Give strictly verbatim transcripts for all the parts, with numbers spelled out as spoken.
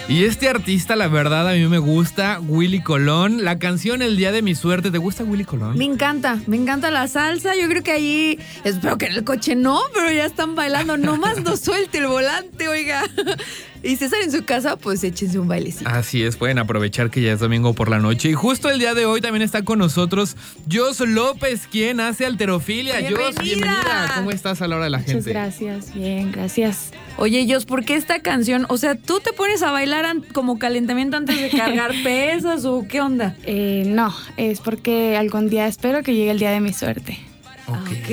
Y este artista, la verdad, a mí me gusta, Willy Colón. La canción El Día de mi Suerte, ¿te gusta Willy Colón? Me encanta, me encanta la salsa. Yo creo que allí, espero que en el coche no, pero ya están bailando. Nomás no suelte el volante, oiga. Y si están en su casa, pues échense un bailecito. Así es, pueden aprovechar que ya es domingo por la noche. Y justo el día de hoy también está con nosotros Jos López, quien hace halterofilia. ¡Bienvenida! Jos, bienvenida. ¿Cómo estás a la hora de la Muchas gente? gracias, bien, gracias. Oye, Jos, ¿por qué esta canción? O sea, ¿tú te pones a bailar an- como calentamiento antes de cargar pesas o qué onda? Eh, no, es porque algún día espero que llegue el día de mi suerte. Ok. Ok.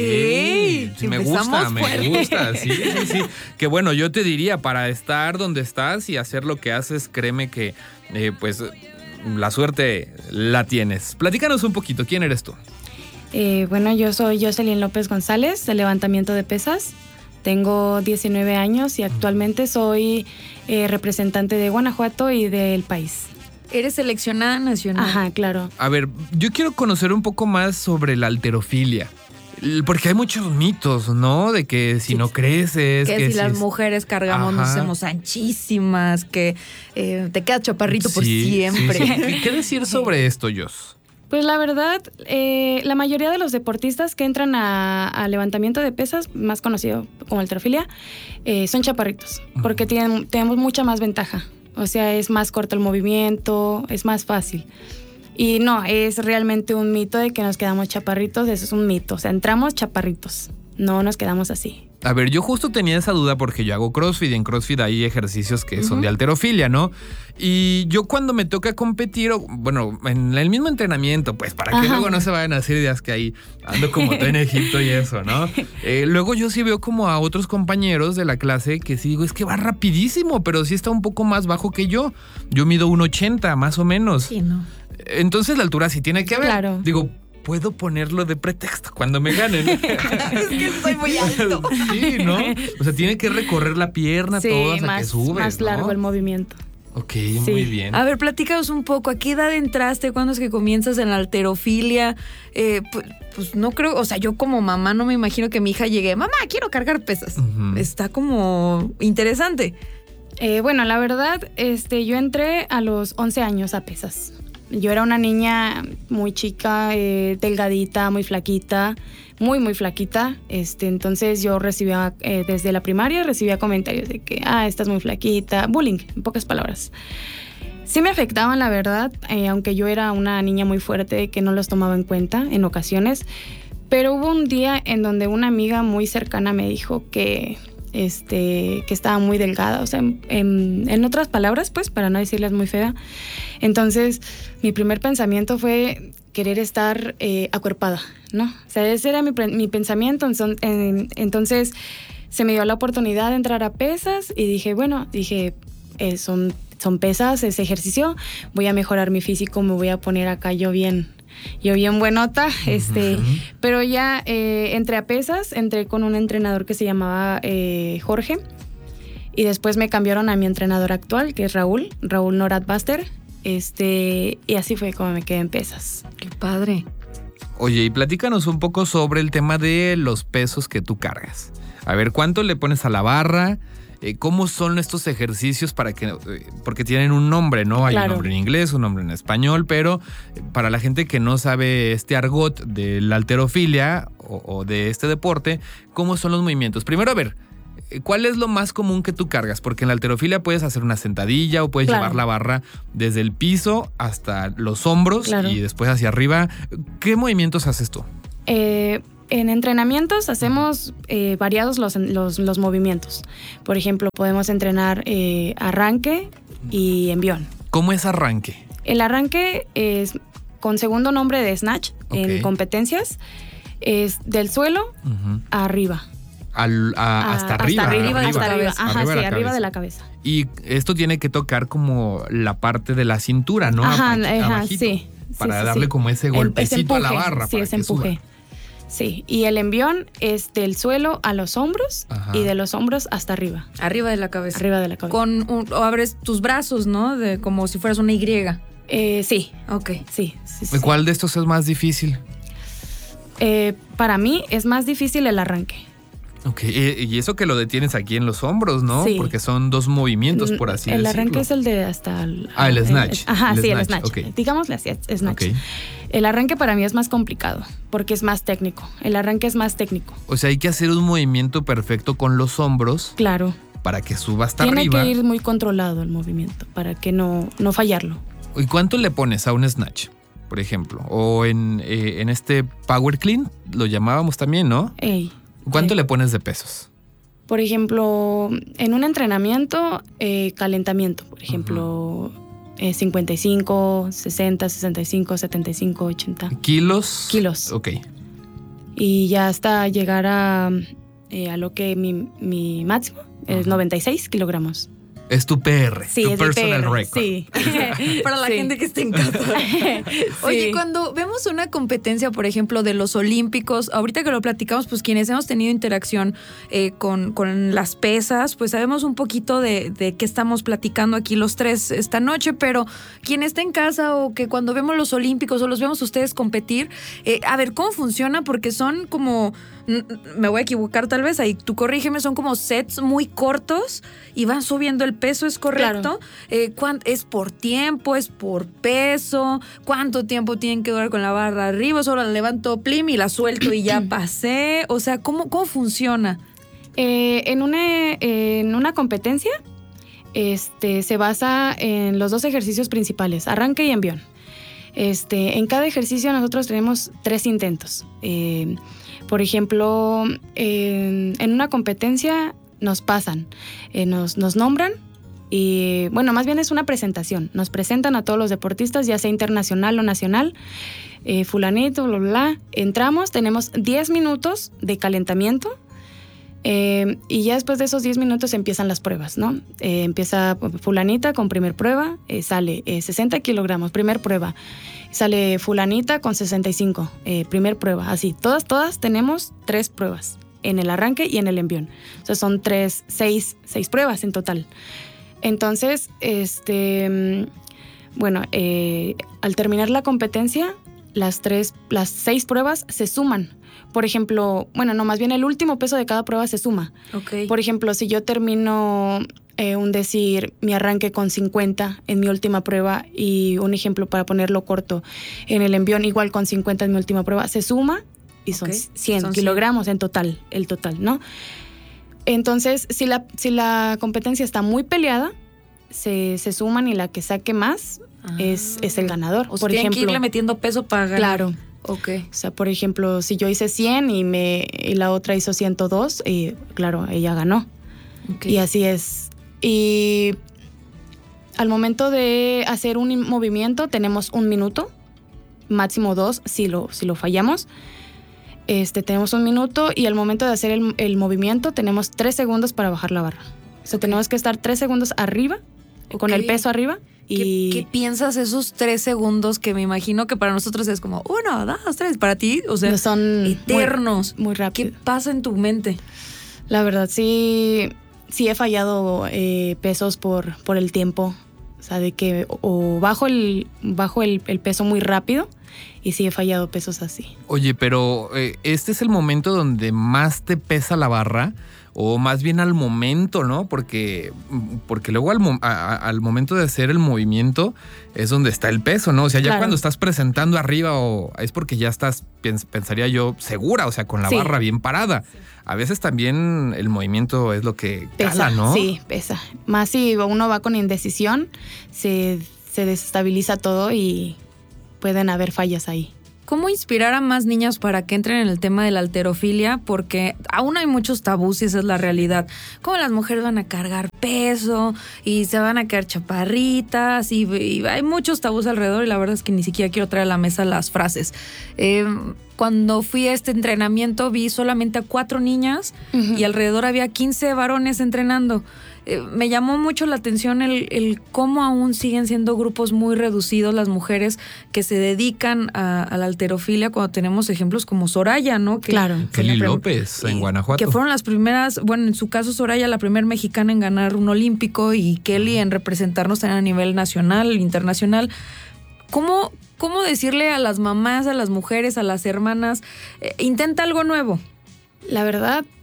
Sí, me gusta, Empezamos me fuerte. gusta. Sí, sí, sí. Que bueno, yo te diría, para estar donde estás y hacer lo que haces, créeme que eh, pues la suerte la tienes. Platícanos un poquito, ¿quién eres tú? Eh, bueno, yo soy Jocelyn López González, de levantamiento de pesas. Tengo diecinueve años y actualmente soy eh, representante de Guanajuato y del país. Eres seleccionada nacional. Ajá, claro. A ver, yo quiero conocer un poco más sobre la halterofilia. Porque hay muchos mitos, ¿no? De que si Sí. no creces... Que, que si las es- mujeres cargamos, nos Ajá. hacemos anchísimas, que eh, te quedas chaparrito por Sí, siempre. sí, sí. ¿Qué- ¿Qué decir sobre esto, Jos? Pues la verdad, eh, la mayoría de los deportistas que entran a, a levantamiento de pesas, más conocido como halterofilia, eh, son chaparritos, porque tienen, tenemos mucha más ventaja. O sea, es más corto el movimiento, es más fácil. Y no, es realmente un mito de que nos quedamos chaparritos, eso es un mito. O sea, entramos chaparritos, no nos quedamos así. A ver, yo justo tenía esa duda porque yo hago CrossFit y en CrossFit hay ejercicios que son Ujú. de halterofilia, ¿no? Y yo cuando me toca competir, o, bueno, en el mismo entrenamiento, pues para que Ajá. luego no se vayan a hacer ideas que ahí ando como tú en Egipto y eso, ¿no? Eh, luego yo sí veo como a otros compañeros de la clase que sí digo, es que va rapidísimo, pero sí está un poco más bajo que yo. Yo mido uno ochenta más o menos. Sí, ¿no? Entonces la altura sí tiene que ver. Claro. Digo, puedo ponerlo de pretexto cuando me ganen. Es que estoy muy alto. Sí, ¿no? O sea, tiene que recorrer la pierna Sí, todo hasta más, que subes, más ¿no? largo el movimiento. Ok, Sí. muy bien. A ver, platícanos un poco. ¿A qué edad entraste? ¿Cuándo es que comienzas en la halterofilia? Eh, pues, pues no creo, o sea, yo como mamá no me imagino que mi hija llegue, mamá, quiero cargar pesas. Ujú. Está como interesante. Eh, bueno, la verdad, este, yo entré a los once años a pesas. Yo era una niña muy chica, eh, delgadita, muy flaquita, muy, muy flaquita. Este, entonces yo recibía, eh, desde la primaria, recibía comentarios de que, ah, estás muy flaquita, bullying, en pocas palabras. Sí me afectaban, la verdad, eh, aunque yo era una niña muy fuerte que no los tomaba en cuenta en ocasiones. Pero hubo un día en donde una amiga muy cercana me dijo que, este, que estaba muy delgada, o sea, en, en, en otras palabras, pues, para no decirles muy fea. Entonces, mi primer pensamiento fue querer estar eh, acuerpada, ¿no? O sea, ese era mi, mi pensamiento. Entonces, se me dio la oportunidad de entrar a pesas y dije, bueno, dije, eh, son, son pesas, es ejercicio, voy a mejorar mi físico, me voy a poner acá yo bien... Yo bien buenota, este, Ujú. pero ya eh, entré a pesas, entré con un entrenador que se llamaba eh, Jorge, y después me cambiaron a mi entrenador actual, que es Raúl, Raúl Norat Baster, este, y así fue como me quedé en pesas. Qué padre. Oye, y platícanos un poco sobre el tema de los pesos que tú cargas. A ver, ¿cuánto le pones a la barra? Eh, ¿Cómo son estos ejercicios para que, eh, porque tienen un nombre, ¿no? Hay Claro. un nombre en inglés, un nombre en español, pero eh, para la gente que no sabe este argot de la halterofilia o, o de este deporte, ¿cómo son los movimientos? Primero, a ver, eh, ¿cuál es lo más común que tú cargas? Porque en la halterofilia puedes hacer una sentadilla o puedes Claro. llevar la barra desde el piso hasta los hombros Claro. y después hacia arriba. ¿Qué movimientos haces tú? Eh, en entrenamientos hacemos eh, variados los, los, los movimientos. Por ejemplo, podemos entrenar eh, arranque y envión. ¿Cómo es arranque? El arranque es con segundo nombre de snatch Ok. en competencias, es del suelo Ujú. a arriba. Al- a- A- hasta arriba. Hasta arriba, hasta arriba. cabeza. Ajá, Arriba de sí, la arriba cabeza. de la cabeza. Y esto tiene que tocar como la parte de la cintura, ¿no? Ajá, Apa- ajá, abajito, sí. Para Sí, sí, darle sí. como ese El- golpecito a la empuje, barra. Sí, para ese que suba. empuje. Sí, y el envión es del suelo a los hombros Ajá. y de los hombros hasta arriba, Arriba de la cabeza. arriba de la cabeza. Con un, o abres tus brazos, ¿no? De, como si fueras una Y. Eh, sí, Ok. sí, sí, sí. ¿Cuál de estos es más difícil? Eh, para mí es más difícil el arranque. Ok, y eso que lo detienes aquí en los hombros, ¿no? Sí. Porque son dos movimientos, por así el decirlo. El arranque es el de hasta... El, ah, el snatch. El, ajá, el sí, snatch. el snatch. Okay. Digámosle así, snatch. Okay. El arranque para mí es más complicado porque es más técnico. El arranque es más técnico. O sea, hay que hacer un movimiento perfecto con los hombros. Claro. Para que suba hasta Tiene arriba. Tiene que ir muy controlado el movimiento para que no, no fallarlo. ¿Y cuánto le pones a un snatch, por ejemplo? O en, eh, en este power clean, lo llamábamos también, ¿no? Ey, ¿Cuánto ey. le pones de pesos? Por ejemplo, en un entrenamiento, eh, calentamiento, por ejemplo, uh-huh. eh, cincuenta y cinco, sesenta, sesenta y cinco, setenta y cinco, ochenta. ¿Kilos? Kilos. Ok. Y ya hasta llegar a, eh, a lo que mi, mi máximo es uh-huh. noventa y seis kilogramos. Es tu P R, sí, tu es personal P R, record. Sí. Para la sí. gente que esté en casa. sí. Oye, cuando vemos una competencia, por ejemplo, de los olímpicos, ahorita que lo platicamos, pues quienes hemos tenido interacción eh, con, con las pesas, pues sabemos un poquito de, de qué estamos platicando aquí los tres esta noche, pero quien está en casa o que cuando vemos los olímpicos o los vemos ustedes competir, eh, a ver, ¿cómo funciona? Porque son como... me voy a equivocar tal vez, ahí tú corrígeme, son como sets muy cortos y van subiendo el peso, ¿es correcto? Claro. Eh, ¿Es por tiempo? ¿Es por peso? ¿Cuánto tiempo tienen que durar con la barra arriba? Solo la levanto plim y la suelto y ya pasé. O sea, ¿cómo, cómo funciona? Eh, en, una, eh, en una competencia este, se basa en los dos ejercicios principales, arranque y envión. Este, en cada ejercicio nosotros tenemos tres intentos. Eh, Por ejemplo, eh, en una competencia nos pasan, eh, nos, nos nombran y, bueno, más bien es una presentación. Nos presentan a todos los deportistas, ya sea internacional o nacional, eh, fulanito, bla, bla, bla. Entramos, tenemos diez minutos de calentamiento eh, y ya después de esos diez minutos empiezan las pruebas, ¿no? Eh, empieza fulanita con primer prueba, eh, sale eh, sesenta kilogramos, primer prueba. Sale fulanita con sesenta y cinco, eh, primer prueba, así. Todas, todas tenemos tres pruebas, en el arranque y en el envión. O sea, son tres, seis, seis pruebas en total. Entonces, este, bueno, eh, al terminar la competencia, las tres, las seis pruebas se suman. Por ejemplo, bueno, no, más bien el último peso de cada prueba se suma. Okay. Por ejemplo, si yo termino... Eh, un decir, mi arranque con cincuenta en mi última prueba y un ejemplo para ponerlo corto, en el envión igual con cincuenta en mi última prueba, se suma y son okay. cien son kilogramos cien. En total, el total, ¿no? Entonces, si la, si la competencia está muy peleada, se, se suman y la que saque más ah. es, es el ganador. O sea, por tienen ejemplo, que irle metiendo peso para ganar. Claro. Okay. O sea, por ejemplo, si yo hice cien y, me, y la otra hizo ciento dos, y claro, ella ganó. Okay. Y así es. Y al momento de hacer un movimiento tenemos un minuto, máximo dos si lo, si lo fallamos. Este, tenemos un minuto y al momento de hacer el, el movimiento tenemos tres segundos para bajar la barra. O sea, okay. tenemos que estar tres segundos arriba, okay. con el peso arriba. Y... ¿Qué, ¿Qué piensas esos tres segundos que me imagino que para nosotros es como uno, dos, tres? Para ti, o sea, son eternos. Muy, muy rápido. ¿Qué pasa en tu mente? La verdad, sí... Sí he fallado eh, pesos por, por el tiempo, o sea, de que o bajo el, bajo el, el peso muy rápido y sí he fallado pesos así. Oye, pero eh, ¿este es el momento donde más te pesa la barra? O más bien al momento, ¿no? Porque, porque luego al, a, al momento de hacer el movimiento es donde está el peso, ¿no? O sea, ya claro. cuando estás presentando arriba o es porque ya estás, pensaría yo, segura, o sea, con la sí. barra bien parada. Sí. A veces también el movimiento es lo que pesa, cala, ¿no? Sí, pesa. Más si uno va con indecisión, se, se desestabiliza todo y pueden haber fallas ahí. ¿Cómo inspirar a más niñas para que entren en el tema de la halterofilia? Porque aún hay muchos tabús y esa es la realidad. ¿Cómo las mujeres van a cargar peso y se van a quedar chaparritas? Y, y hay muchos tabús alrededor y la verdad es que ni siquiera quiero traer a la mesa las frases. Eh, cuando fui a este entrenamiento vi solamente a cuatro niñas uh-huh. y alrededor había quince varones entrenando. Eh, me llamó mucho la atención el, el cómo aún siguen siendo grupos muy reducidos las mujeres que se dedican a, a la halterofilia cuando tenemos ejemplos como Soraya, ¿no? Que, claro. Kelly López en Guanajuato. Que fueron las primeras, bueno, en su caso Soraya, la primera mexicana en ganar un olímpico y Kelly en representarnos a nivel nacional, internacional. ¿Cómo, cómo decirle a las mamás, a las mujeres, a las hermanas, eh, intenta algo nuevo? La verdad,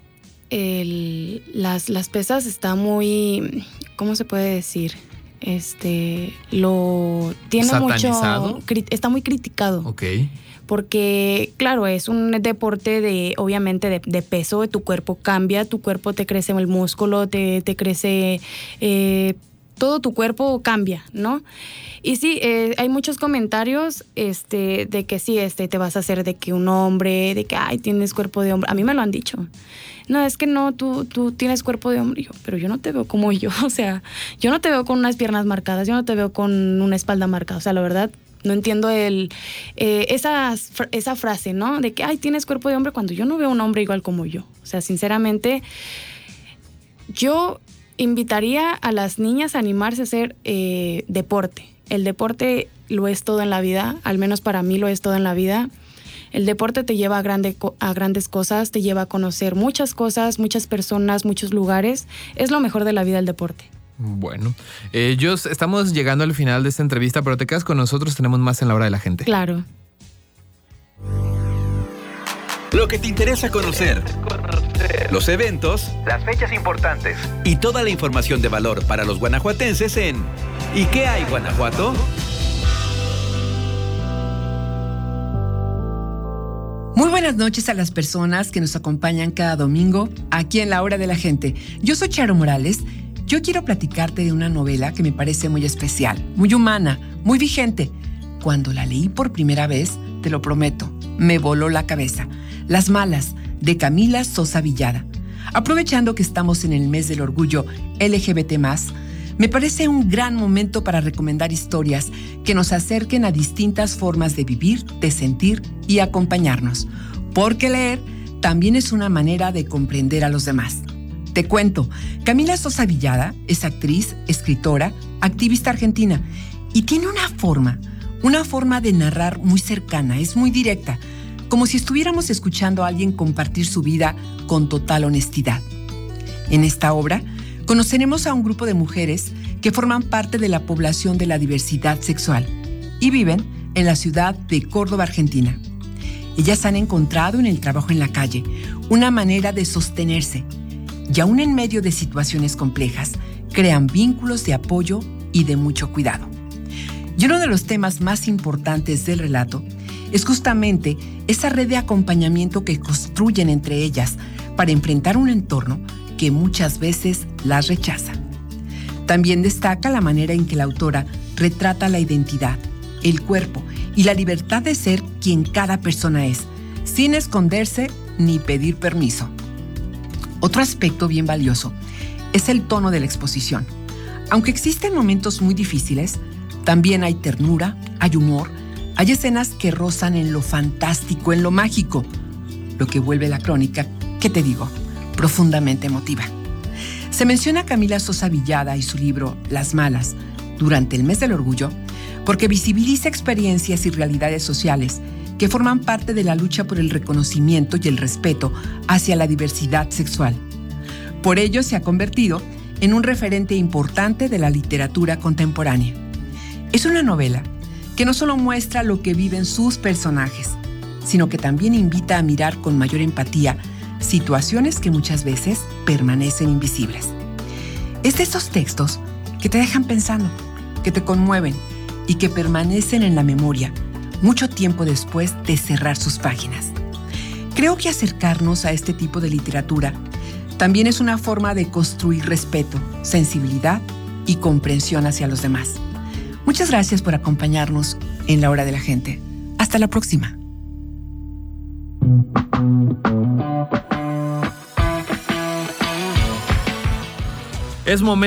el, las, las pesas está muy, ¿cómo se puede decir? Este, lo tiene ¿Satanizado? mucho, cri- está muy criticado. Ok. Porque, claro, es un deporte de, obviamente, de, de peso, tu cuerpo cambia, tu cuerpo te crece el músculo, te, te crece, eh, todo tu cuerpo cambia, ¿no? Y sí, eh, hay muchos comentarios este, de que sí, este, te vas a hacer de que un hombre, de que, ay, tienes cuerpo de hombre. A mí me lo han dicho. No, es que no, tú, tú tienes cuerpo de hombre. Y yo, pero yo no te veo como yo, o sea, yo no te veo con unas piernas marcadas, yo no te veo con una espalda marcada. O sea, la verdad, no entiendo el, eh, esa, esa frase, ¿no? De que, ay, tienes cuerpo de hombre, cuando yo no veo un hombre igual como yo. O sea, sinceramente, yo invitaría a las niñas a animarse a hacer eh, deporte. El deporte lo es todo en la vida, al menos para mí lo es todo en la vida. El deporte te lleva a, grande, a grandes cosas, te lleva a conocer muchas cosas, muchas personas, muchos lugares. Es lo mejor de la vida el deporte. Bueno, eh, Jos, estamos llegando al final de esta entrevista, pero te quedas con nosotros, tenemos más en la hora de la gente. Claro. Lo que te interesa conocer, los eventos, las fechas importantes y toda la información de valor para los guanajuatenses en ¿Y qué hay, Guanajuato? Muy buenas noches a las personas que nos acompañan cada domingo aquí en La Hora de la Gente. Yo soy Charo Morales. Yo quiero platicarte de una novela que me parece muy especial, muy humana, muy vigente. Cuando la leí por primera vez, te lo prometo, me voló la cabeza. Las malas, de Camila Sosa Villada. Aprovechando que estamos en el mes del orgullo L G B T más, me parece un gran momento para recomendar historias que nos acerquen a distintas formas de vivir, de sentir y acompañarnos. Porque leer también es una manera de comprender a los demás. Te cuento, Camila Sosa Villada es actriz, escritora, activista argentina y tiene una forma, una forma de narrar muy cercana, es muy directa, como si estuviéramos escuchando a alguien compartir su vida con total honestidad. En esta obra, conoceremos a un grupo de mujeres que forman parte de la población de la diversidad sexual y viven en la ciudad de Córdoba, Argentina. Ellas han encontrado en el trabajo en la calle una manera de sostenerse y aún en medio de situaciones complejas, crean vínculos de apoyo y de mucho cuidado. Y uno de los temas más importantes del relato es justamente esa red de acompañamiento que construyen entre ellas para enfrentar un entorno que muchas veces las rechaza. También destaca la manera en que la autora retrata la identidad, el cuerpo y la libertad de ser quien cada persona es, sin esconderse ni pedir permiso. Otro aspecto bien valioso es el tono de la exposición. Aunque existen momentos muy difíciles, también hay ternura, hay humor, hay escenas que rozan en lo fantástico, en lo mágico, lo que vuelve la crónica, ¿qué te digo?, profundamente emotiva. Se menciona a Camila Sosa Villada y su libro Las Malas durante el mes del orgullo porque visibiliza experiencias y realidades sociales que forman parte de la lucha por el reconocimiento y el respeto hacia la diversidad sexual. Por ello se ha convertido en un referente importante de la literatura contemporánea. Es una novela que no solo muestra lo que viven sus personajes, sino que también invita a mirar con mayor empatía situaciones que muchas veces permanecen invisibles. Es de estos textos que te dejan pensando, que te conmueven y que permanecen en la memoria mucho tiempo después de cerrar sus páginas. Creo que acercarnos a este tipo de literatura también es una forma de construir respeto, sensibilidad y comprensión hacia los demás. Muchas gracias por acompañarnos en La Hora de la Gente. Hasta la próxima. Es momento